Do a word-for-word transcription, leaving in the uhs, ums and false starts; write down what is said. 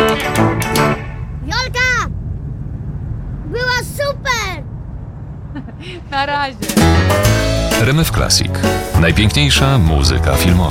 Jolka! Była super! Na razie. R M F Classic. Najpiękniejsza muzyka filmowa.